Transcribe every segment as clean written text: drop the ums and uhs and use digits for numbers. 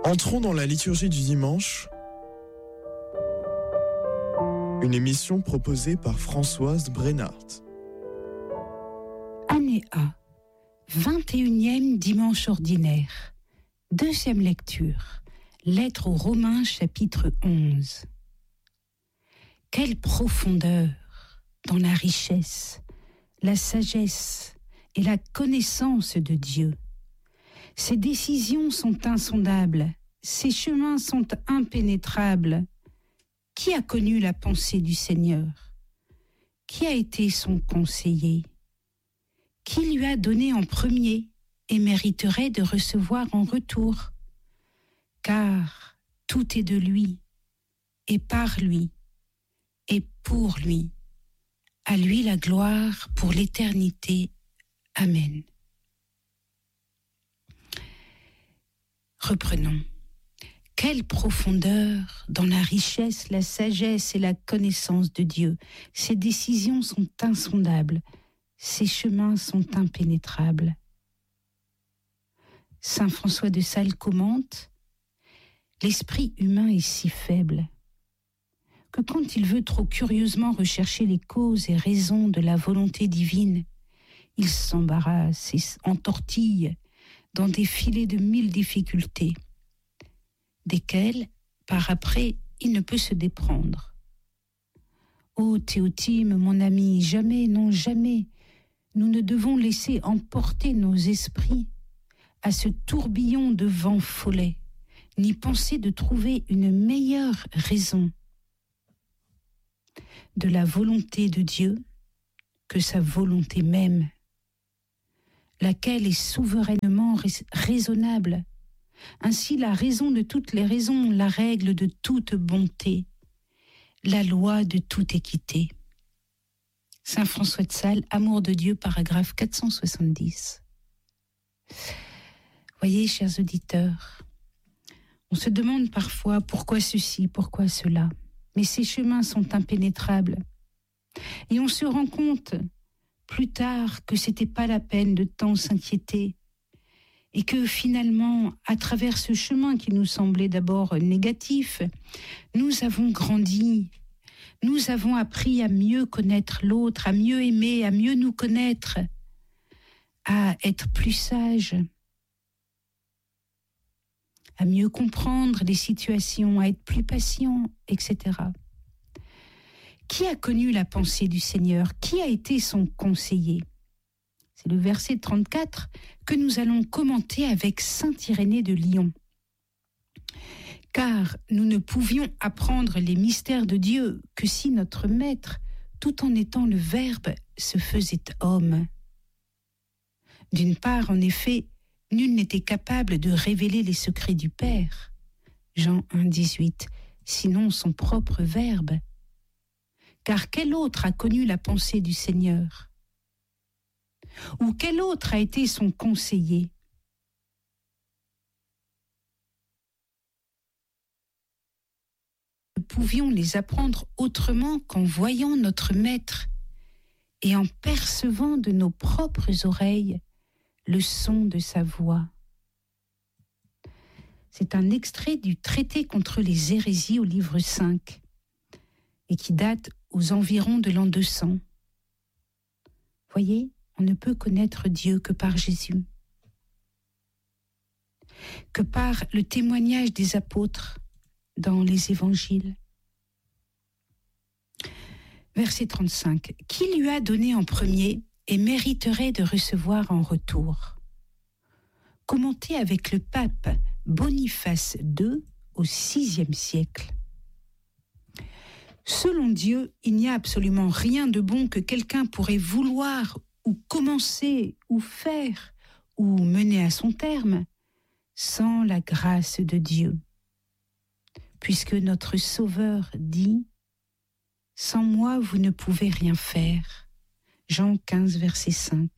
Entrons dans la liturgie du dimanche, une émission proposée par Françoise Brennart. Année A, 21e dimanche ordinaire, deuxième lecture, lettre aux Romains chapitre 11. Quelle profondeur dans la richesse, la sagesse et la connaissance de Dieu. Ses décisions sont insondables, ses chemins sont impénétrables. Qui a connu la pensée du Seigneur? Qui a été son conseiller? Qui lui a donné en premier et mériterait de recevoir en retour? Car tout est de lui, et par lui, et pour lui. À lui la gloire pour l'éternité. Amen. Reprenons. Quelle profondeur dans la richesse, la sagesse et la connaissance de Dieu. Ses décisions sont insondables, ses chemins sont impénétrables. Saint François de Sales commente: l'esprit humain est si faible que quand il veut trop curieusement rechercher les causes et raisons de la volonté divine, il s'embarrasse et entortille dans des filets de 1000 difficultés, desquelles, par après, il ne peut se déprendre. Ô Théotime, mon ami, jamais, non jamais, nous ne devons laisser emporter nos esprits à ce tourbillon de vent follet, ni penser de trouver une meilleure raison de la volonté de Dieu que sa volonté même, laquelle est souverainement raisonnable. Ainsi la raison de toutes les raisons, la règle de toute bonté, la loi de toute équité. Saint François de Sales, Amour de Dieu, paragraphe 470. Voyez, chers auditeurs, on se demande parfois pourquoi ceci, pourquoi cela, mais ces chemins sont impénétrables. Et on se rend compte plus tard que c'était pas la peine de tant s'inquiéter, et que finalement, à travers ce chemin qui nous semblait d'abord négatif, nous avons grandi, nous avons appris à mieux connaître l'autre, à mieux aimer, à mieux nous connaître, à être plus sages, à mieux comprendre les situations, à être plus patient, etc. Qui a connu la pensée du Seigneur? Qui a été son conseiller? C'est le verset 34 que nous allons commenter avec saint Irénée de Lyon. Car nous ne pouvions apprendre les mystères de Dieu que si notre Maître, tout en étant le Verbe, se faisait homme. D'une part, en effet, nul n'était capable de révéler les secrets du Père, Jean 1, 18, sinon son propre Verbe. Car quel autre a connu la pensée du Seigneur? Ou quel autre a été son conseiller? Nous pouvions les apprendre autrement qu'en voyant notre Maître et en percevant de nos propres oreilles le son de sa voix. C'est un extrait du traité contre les hérésies au livre 5 et qui date aux environs de l'an 200. Voyez, on ne peut connaître Dieu que par Jésus, que par le témoignage des apôtres dans les évangiles. Verset 35. Qui lui a donné en premier et mériterait de recevoir en retour? Commenté avec le pape Boniface II au VIe siècle. Selon Dieu, il n'y a absolument rien de bon que quelqu'un pourrait vouloir ou commencer ou faire ou mener à son terme sans la grâce de Dieu. Puisque notre Sauveur dit « Sans moi, vous ne pouvez rien faire ». Jean 15, verset 5.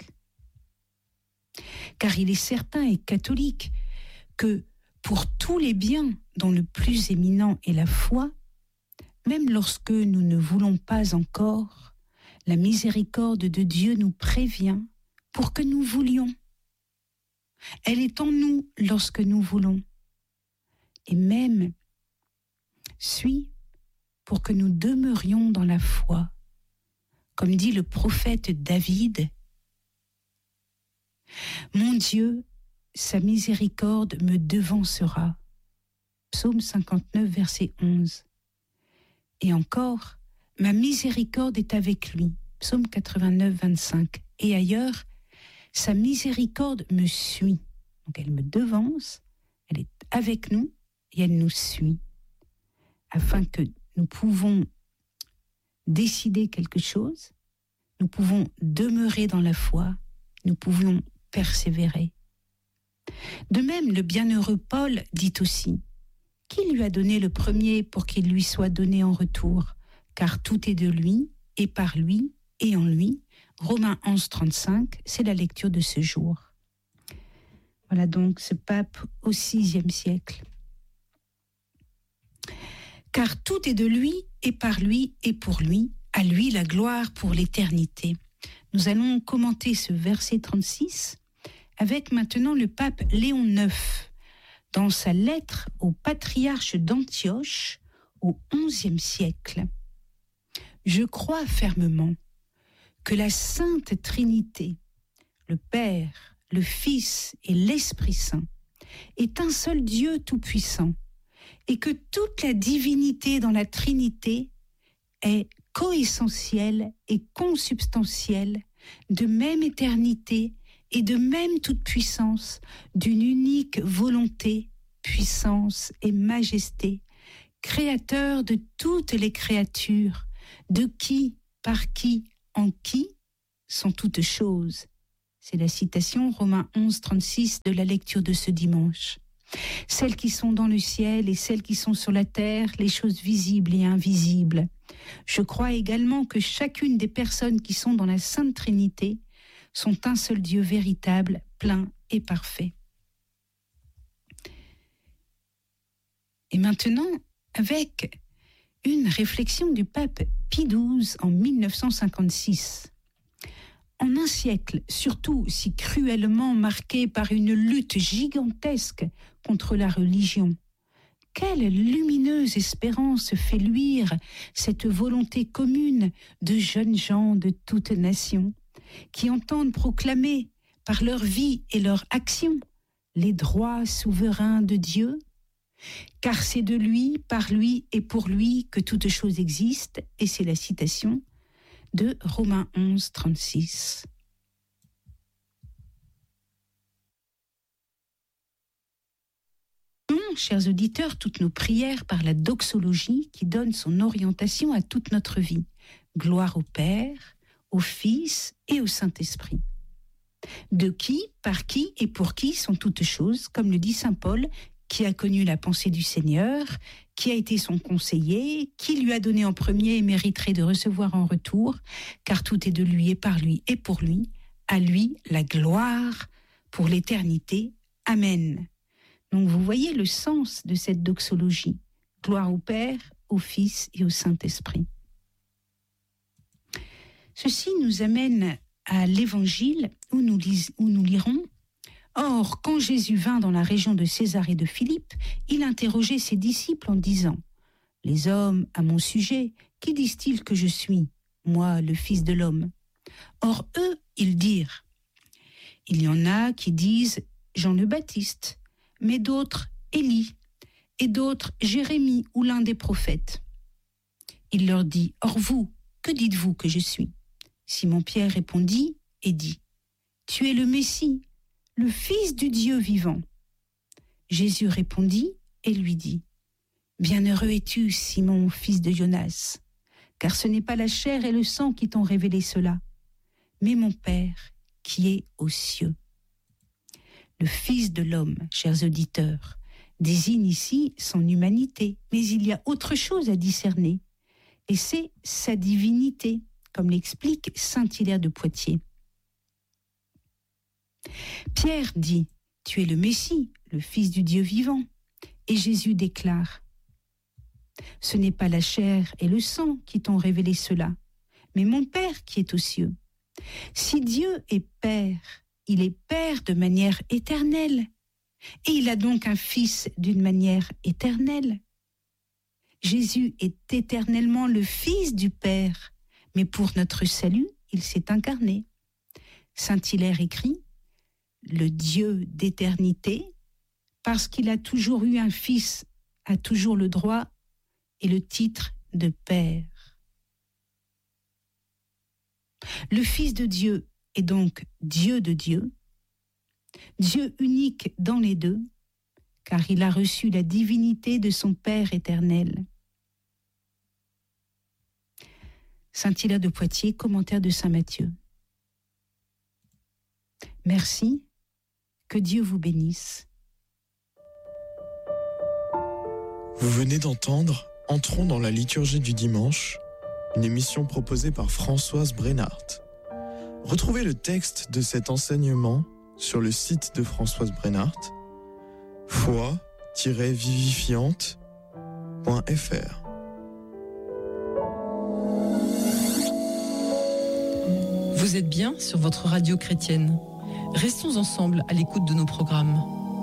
Car il est certain et catholique que pour tous les biens dont le plus éminent est la foi, même lorsque nous ne voulons pas encore, la miséricorde de Dieu nous prévient pour que nous voulions. Elle est en nous lorsque nous voulons. et même suit pour que nous demeurions dans la foi. Comme dit le prophète David, « Mon Dieu, sa miséricorde me devancera. » Psaume 59, verset 11. Et encore, « Ma miséricorde est avec lui. » Psaume 89, 25. Et ailleurs, « Sa miséricorde me suit. » Donc elle me devance, elle est avec nous et elle nous suit. Afin que nous pouvons décider quelque chose, nous pouvons demeurer dans la foi, nous pouvons persévérer. De même, le bienheureux Paul dit aussi « Qui lui a donné le premier pour qu'il lui soit donné en retour ? Car tout est de lui, et par lui, et en lui. » Romains 11, 35, c'est la lecture de ce jour. Voilà donc ce pape au VIe siècle. Car tout est de lui, et par lui, et pour lui. À lui la gloire pour l'éternité. Nous allons commenter ce verset 36 avec maintenant le pape Léon IX dans sa lettre au patriarche d'Antioche au XIe siècle. Je crois fermement que la Sainte Trinité, le Père, le Fils et l'Esprit Saint, est un seul Dieu tout-puissant et que toute la divinité dans la Trinité est coessentielle et consubstantielle, de même éternité et de même toute-puissance, d'une unique volonté, puissance et majesté, créateur de toutes les créatures, de qui, par qui, en qui sont toutes choses. C'est la citation Romains 11, 36 de la lecture de ce dimanche. Celles qui sont dans le ciel et celles qui sont sur la terre, les choses visibles et invisibles. Je crois également que chacune des personnes qui sont dans la Sainte Trinité sont un seul Dieu véritable, plein et parfait. Et maintenant, avec une réflexion du pape Pie XII en 1956. En un siècle, surtout si cruellement marqué par une lutte gigantesque contre la religion, quelle lumineuse espérance fait luire cette volonté commune de jeunes gens de toutes nations qui entendent proclamer par leur vie et leur action les droits souverains de Dieu, car c'est de lui, par lui et pour lui que toute chose existe, et c'est la citation de Romains 11, 36. Chers auditeurs, toutes nos prières par la doxologie qui donne son orientation à toute notre vie. Gloire au Père, au Fils et au Saint-Esprit. De qui, par qui et pour qui sont toutes choses, comme le dit saint Paul, qui a connu la pensée du Seigneur, qui a été son conseiller, qui lui a donné en premier et mériterait de recevoir en retour, car tout est de lui et par lui et pour lui. À lui la gloire pour l'éternité. Amen. Donc vous voyez le sens de cette doxologie. Gloire au Père, au Fils et au Saint-Esprit. Ceci nous amène à l'Évangile où nous lirons « Or, quand Jésus vint dans la région de Césarée de Philippe, il interrogeait ses disciples en disant « Les hommes, à mon sujet, qui disent-ils que je suis, moi, le Fils de l'homme ?» Or, eux, ils dirent « Il y en a qui disent Jean le Baptiste, mais d'autres Élie, et d'autres Jérémie ou l'un des prophètes. » Il leur dit « Or vous, que dites-vous que je suis ?» Simon-Pierre répondit et dit « Tu es le Messie, le Fils du Dieu vivant. » Jésus répondit et lui dit « Bienheureux es-tu, Simon, fils de Jonas, car ce n'est pas la chair et le sang qui t'ont révélé cela, mais mon Père qui est aux cieux. » Le Fils de l'homme, chers auditeurs, désigne ici son humanité, mais il y a autre chose à discerner, et c'est sa divinité, comme l'explique saint Hilaire de Poitiers. Pierre dit « Tu es le Messie, le Fils du Dieu vivant », et Jésus déclare « Ce n'est pas la chair et le sang qui t'ont révélé cela, mais mon Père qui est aux cieux. Si Dieu est Père, il est Père de manière éternelle. Et il a donc un Fils d'une manière éternelle. Jésus est éternellement le Fils du Père, mais pour notre salut, il s'est incarné. Saint Hilaire écrit « Le Dieu d'éternité, parce qu'il a toujours eu un Fils, a toujours le droit et le titre de Père. » Le Fils de Dieu est donc Dieu de Dieu, Dieu unique dans les deux, car il a reçu la divinité de son Père éternel. Saint Hilaire de Poitiers, commentaire de Saint Matthieu. Merci, que Dieu vous bénisse. Vous venez d'entendre Entrons dans la liturgie du dimanche, une émission proposée par Françoise Brennart. Retrouvez le texte de cet enseignement sur le site de Françoise Brennart, foi-vivifiante.fr. Vous êtes bien sur votre radio chrétienne. Restons ensemble à l'écoute de nos programmes.